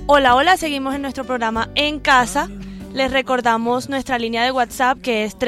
Hola, hola, seguimos en nuestro programa En Casa. Les recordamos nuestra línea de WhatsApp que es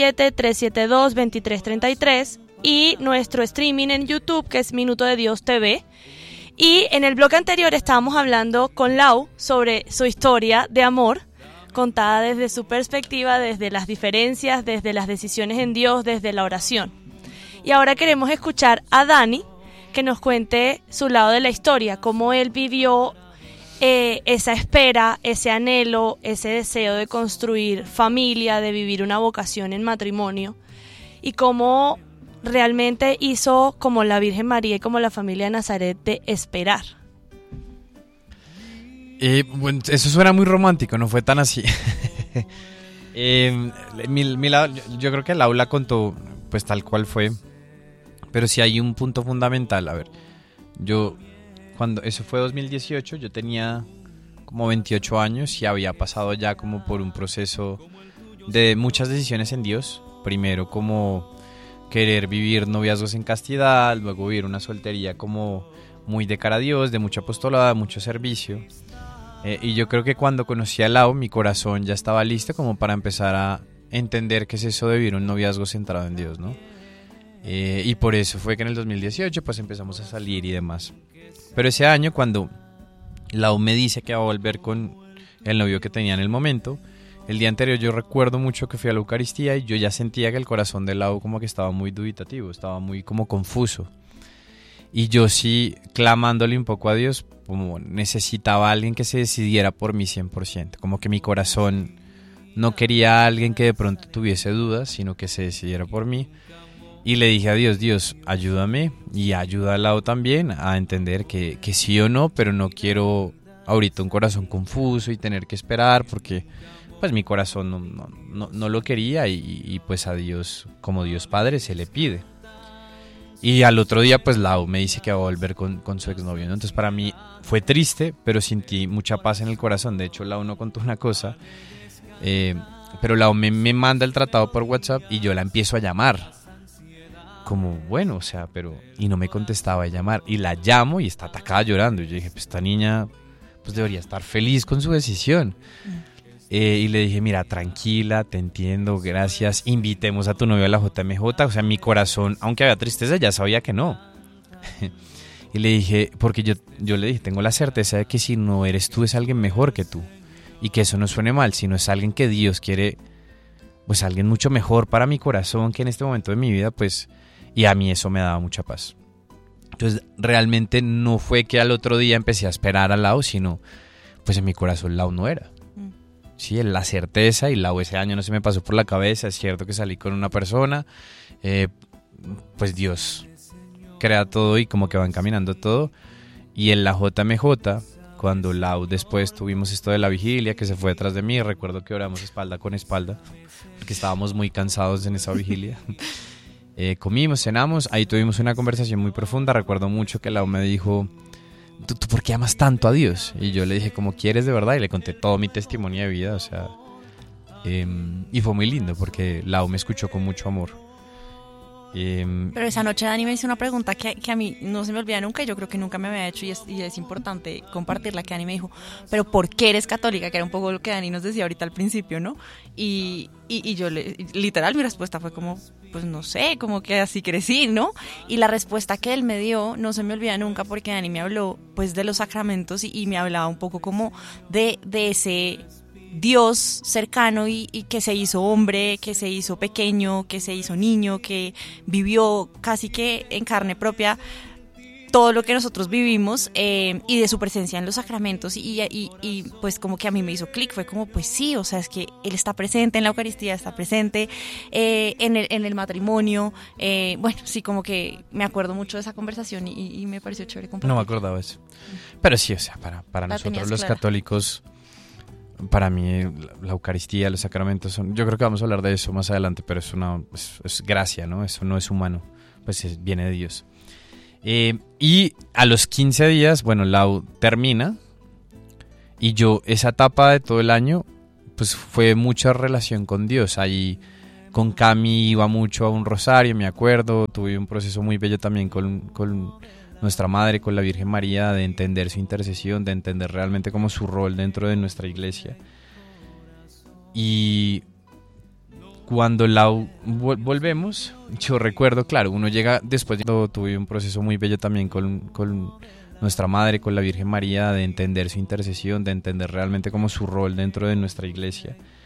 317-372-2333 y nuestro streaming en YouTube que es Minuto de Dios TV. Y en el bloque anterior estábamos hablando con Lau sobre su historia de amor, contada desde su perspectiva, desde las diferencias, desde las decisiones en Dios, desde la oración. Y ahora queremos escuchar a Dani que nos cuente su lado de la historia, cómo él vivió esa espera, ese anhelo, ese deseo de construir familia, de vivir una vocación en matrimonio y cómo realmente hizo como la Virgen María y como la familia de Nazaret de esperar. Bueno, eso suena muy romántico, no fue tan así. Yo creo que Lau la contó pues tal cual fue, pero sí hay un punto fundamental. A ver, cuando eso fue 2018, yo tenía como 28 años y había pasado ya como por un proceso de muchas decisiones en Dios. Primero como querer vivir noviazgos en castidad, luego vivir una soltería como muy de cara a Dios, de mucho apostolado, de mucho servicio. Y yo creo que cuando conocí a Lau, mi corazón ya estaba listo como para empezar a entender qué es eso de vivir un noviazgo centrado en Dios, ¿no? Y por eso fue que en el 2018 pues empezamos a salir y demás. Pero ese año, cuando Lau me dice que va a volver con el novio que tenía en el momento, el día anterior yo recuerdo mucho que fui a la Eucaristía y yo ya sentía que el corazón de Lau como que estaba muy dubitativo, estaba muy como confuso. Y yo sí, clamándole un poco a Dios, como necesitaba a alguien que se decidiera por mí 100%. Como que mi corazón no quería a alguien que de pronto tuviese dudas, sino que se decidiera por mí. Y le dije a Dios, Dios, ayúdame y ayuda a Lau también a entender que sí o no, pero no quiero ahorita un corazón confuso y tener que esperar porque pues mi corazón no lo quería y pues a Dios, como Dios Padre, se le pide. Y al otro día pues Lau me dice que va a volver con su exnovio, ¿no? Entonces para mí fue triste, pero sentí mucha paz en el corazón. De hecho Lau no contó una cosa, pero Lau me manda el tratado por WhatsApp y yo la empiezo a llamar. Como, bueno, o sea, pero... Y no me contestaba a llamar. Y la llamo y está atacada llorando. Y yo dije, pues esta niña pues debería estar feliz con su decisión. Y le dije, mira, tranquila, te entiendo, gracias. Invitemos a tu novio a la JMJ. O sea, mi corazón, aunque había tristeza, ya sabía que no. Y le dije, porque yo le dije, tengo la certeza de que si no eres tú, es alguien mejor que tú. Y que eso no suene mal, sino es alguien que Dios quiere, pues alguien mucho mejor para mi corazón que en este momento de mi vida, pues... Y a mí eso me daba mucha paz. Entonces, realmente no fue que al otro día empecé a esperar a Lau, sino, pues en mi corazón Lau no era. Sí, la certeza, y Lau ese año no se me pasó por la cabeza. Es cierto que salí con una persona, pues Dios crea todo y como que va encaminando todo. Y en la JMJ, cuando Lau después tuvimos esto de la vigilia, que se fue detrás de mí, recuerdo que oramos espalda con espalda, porque estábamos muy cansados en esa vigilia. Comimos, cenamos, ahí tuvimos una conversación muy profunda. Recuerdo mucho que Lau me dijo, ¿Tú por qué amas tanto a Dios? Y yo le dije, ¿cómo quieres de verdad? Y le conté todo mi testimonio de vida, o sea, y fue muy lindo porque Lau me escuchó con mucho amor. Pero esa noche Dani me hizo una pregunta que a mí no se me olvida nunca, y yo creo que nunca me había hecho, y es importante compartirla, que Dani me dijo, ¿pero por qué eres católica? Que era un poco lo que Dani nos decía ahorita al principio, ¿no? Y yo, literal, mi respuesta fue como, pues no sé, como que así crecí, ¿no? Y la respuesta que él me dio no se me olvida nunca, porque Dani me habló pues de los sacramentos y me hablaba un poco como de ese Dios cercano y que se hizo hombre, que se hizo pequeño, que se hizo niño, que vivió casi que en carne propia todo lo que nosotros vivimos, y de su presencia en los sacramentos y pues como que a mí me hizo clic, fue como pues sí, o sea, es que Él está presente en la Eucaristía, está presente en el matrimonio, bueno, sí, como que me acuerdo mucho de esa conversación y me pareció chévere compartir. No me acordaba eso, pero sí, o sea, para nosotros los católicos, para mí la Eucaristía, los sacramentos son, yo creo que vamos a hablar de eso más adelante, pero es gracia, ¿no? Eso no es humano, pues viene de Dios. Y a los 15 días, bueno, Lau termina y yo, esa etapa de todo el año, pues fue mucha relación con Dios. Ahí con Cami iba mucho a un rosario, me acuerdo, tuve un proceso muy bello también con nuestra madre, con la Virgen María, de entender su intercesión, de entender realmente como su rol dentro de nuestra iglesia. Y cuando volvemos, yo recuerdo, claro, uno llega después, tuve un proceso muy bello también con nuestra madre, con la Virgen María, de entender su intercesión, de entender realmente como su rol dentro de nuestra iglesia.